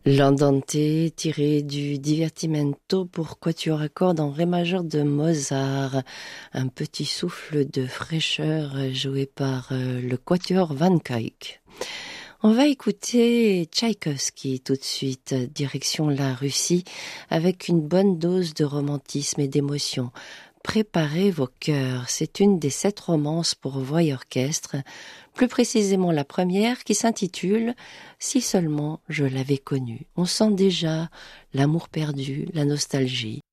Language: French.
L'Andante tiré du Divertimento pour quatuor à cordes en ré majeur de Mozart. Un petit souffle de fraîcheur joué par le quatuor Van Cuyk. On va écouter Tchaïkovski tout de suite, direction la Russie, avec une bonne dose de romantisme et d'émotion. Préparez vos cœurs, c'est une des 7 romances pour voix et orchestre, plus précisément la première qui s'intitule « Si seulement je l'avais connu ». On sent déjà l'amour perdu, la nostalgie.